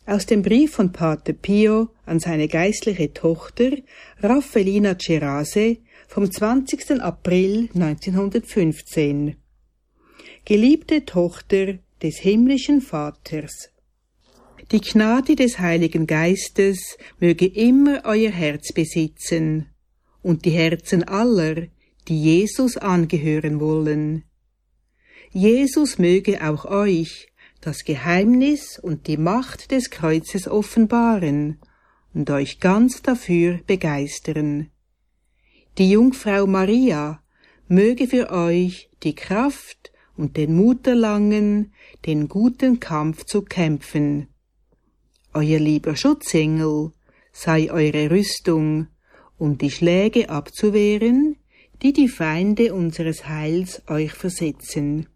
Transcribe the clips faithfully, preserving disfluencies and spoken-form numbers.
Aus dem Brief von Pater Pio an seine geistliche Tochter Raffaellina Cerase vom zwanzigsten April neunzehnhundertfünfzehn. Geliebte Tochter des himmlischen Vaters, die Gnade des Heiligen Geistes möge immer euer Herz besitzen und die Herzen aller, die Jesus angehören wollen. Jesus möge auch euch das Geheimnis und die Macht des Kreuzes offenbaren und euch ganz dafür begeistern. Die Jungfrau Maria möge für euch die Kraft und den Mut erlangen, den guten Kampf zu kämpfen. Euer lieber Schutzengel sei eure Rüstung, um die Schläge abzuwehren, die die Feinde unseres Heils euch versetzen.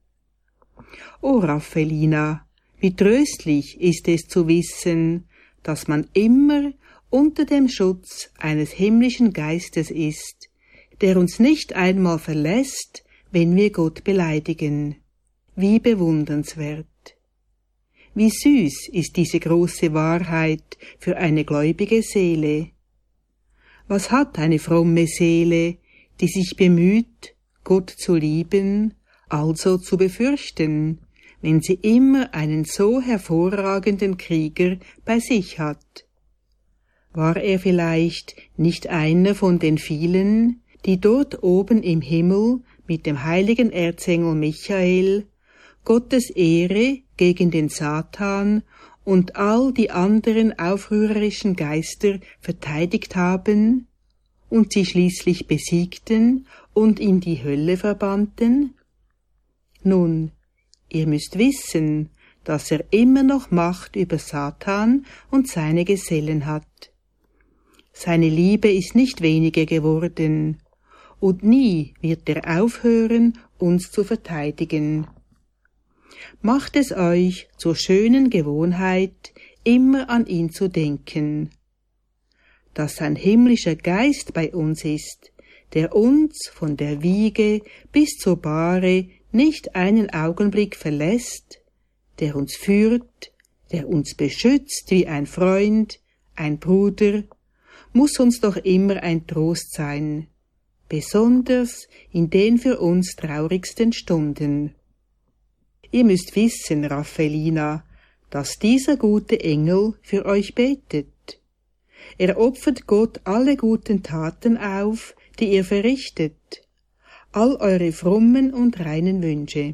O Raffaellina, wie tröstlich ist es zu wissen, dass man immer unter dem Schutz eines himmlischen Geistes ist, der uns nicht einmal verlässt, wenn wir Gott beleidigen. Wie bewundernswert! Wie süß ist diese große Wahrheit für eine gläubige Seele. Was hat eine fromme Seele, die sich bemüht, Gott zu lieben, also zu befürchten, wenn sie immer einen so hervorragenden Krieger bei sich hat? War er vielleicht nicht einer von den vielen, die dort oben im Himmel mit dem heiligen Erzengel Michael Gottes Ehre gegen den Satan und all die anderen aufrührerischen Geister verteidigt haben und sie schließlich besiegten und in die Hölle verbannten? Nun, ihr müsst wissen, dass er immer noch Macht über Satan und seine Gesellen hat. Seine Liebe ist nicht weniger geworden, und nie wird er aufhören, uns zu verteidigen. Macht es euch zur schönen Gewohnheit, immer an ihn zu denken. Dass sein himmlischer Geist bei uns ist, der uns von der Wiege bis zur Bahre nicht einen Augenblick verlässt, der uns führt, der uns beschützt wie ein Freund, ein Bruder, muss uns doch immer ein Trost sein, besonders in den für uns traurigsten Stunden. Ihr müsst wissen, Raffaellina, dass dieser gute Engel für euch betet. Er opfert Gott alle guten Taten auf, die ihr verrichtet, all eure frommen und reinen Wünsche.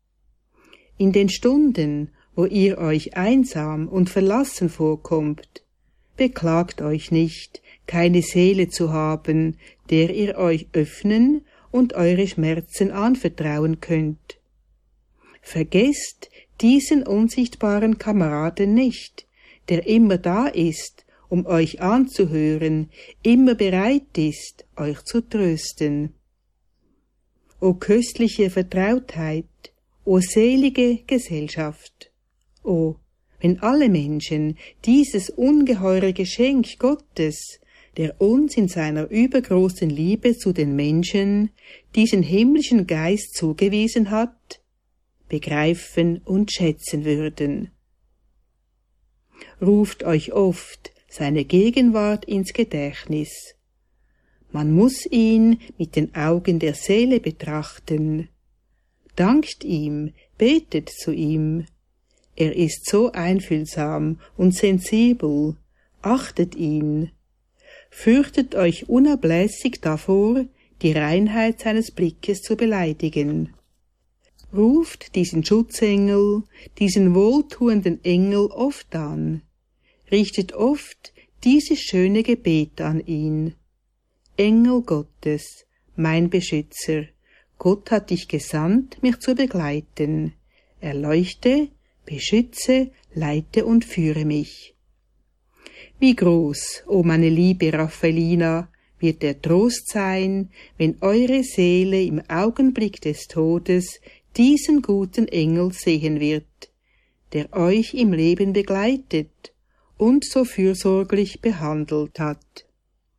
In den Stunden, wo ihr euch einsam und verlassen vorkommt, beklagt euch nicht, keine Seele zu haben, der ihr euch öffnen und eure Schmerzen anvertrauen könnt. Vergesst diesen unsichtbaren Kameraden nicht, der immer da ist, um euch anzuhören, immer bereit ist, euch zu trösten. O köstliche Vertrautheit, o selige Gesellschaft, o, wenn alle Menschen dieses ungeheure Geschenk Gottes, der uns in seiner übergroßen Liebe zu den Menschen diesen himmlischen Geist zugewiesen hat, begreifen und schätzen würden. Ruft euch oft seine Gegenwart ins Gedächtnis. Man muss ihn mit den Augen der Seele betrachten. Dankt ihm, betet zu ihm. Er ist so einfühlsam und sensibel, achtet ihn. Fürchtet euch unablässig davor, die Reinheit seines Blickes zu beleidigen. Ruft diesen Schutzengel, diesen wohltuenden Engel oft an, richtet oft dieses schöne Gebet an ihn. Engel Gottes, mein Beschützer, Gott hat dich gesandt, mich zu begleiten. Erleuchte, beschütze, leite und führe mich. Wie groß, o meine liebe Raffaellina, wird der Trost sein, wenn eure Seele im Augenblick des Todes diesen guten Engel sehen wird, der euch im Leben begleitet und so fürsorglich behandelt hat.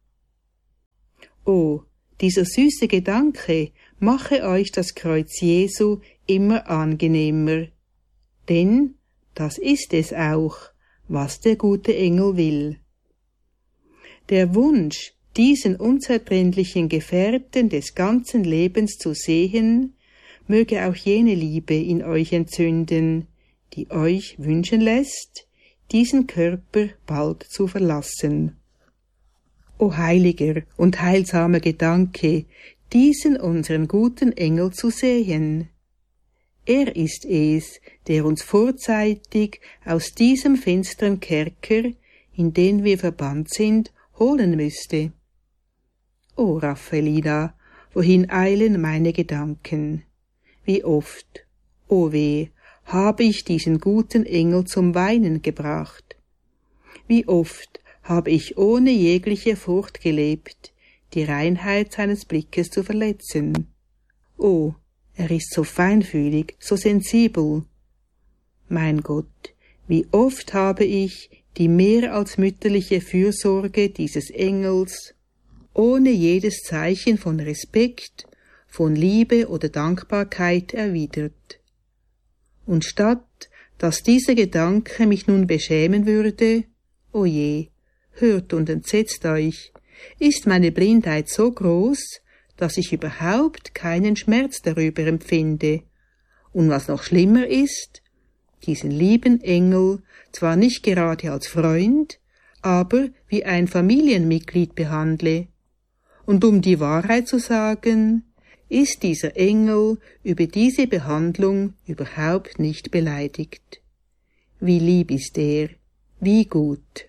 O, dieser süße Gedanke mache euch das Kreuz Jesu immer angenehmer, denn, das ist es auch, was der gute Engel will. Der Wunsch, diesen unzertrennlichen Gefährten des ganzen Lebens zu sehen, möge auch jene Liebe in euch entzünden, die euch wünschen lässt, diesen Körper bald zu verlassen. O heiliger und heilsamer Gedanke, diesen unseren guten Engel zu sehen. Er ist es, der uns vorzeitig aus diesem finsteren Kerker, in den wir verbannt sind, holen müsste. O Raffaellina, wohin eilen meine Gedanken? Wie oft, o weh, habe ich diesen guten Engel zum Weinen gebracht. Wie oft habe ich ohne jegliche Furcht gelebt, die Reinheit seines Blickes zu verletzen. O, er ist so feinfühlig, so sensibel. Mein Gott, wie oft habe ich die mehr als mütterliche Fürsorge dieses Engels ohne jedes Zeichen von Respekt, von Liebe oder Dankbarkeit erwidert. Und statt, dass dieser Gedanke mich nun beschämen würde, o je, hört und entsetzt euch, ist meine Blindheit so groß, dass ich überhaupt keinen Schmerz darüber empfinde, und was noch schlimmer ist, diesen lieben Engel zwar nicht gerade als Freund, aber wie ein Familienmitglied behandle. Und um die Wahrheit zu sagen, ist dieser Engel über diese Behandlung überhaupt nicht beleidigt. Wie lieb ist er, wie gut.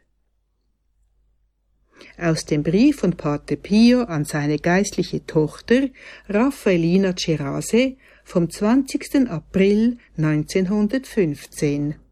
Aus dem Brief von Pater Pio an seine geistliche Tochter Raffaellina Cerase vom zwanzigsten April neunzehnhundertfünfzehn.